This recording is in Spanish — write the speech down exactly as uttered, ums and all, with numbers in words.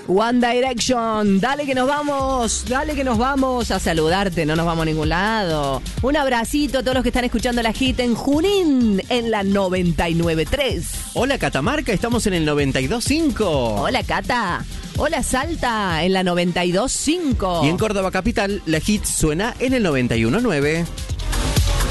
One Direction, dale que nos vamos, dale que nos vamos a saludarte, no nos vamos a ningún lado. Un abracito a todos los que están escuchando la hit en Junín, en la noventa y nueve punto tres. Hola Catamarca, estamos en el noventa y dos punto cinco. Hola Cata, hola Salta, en la noventa y dos punto cinco. Y en Córdoba Capital, la hit suena en el noventa y uno punto nueve.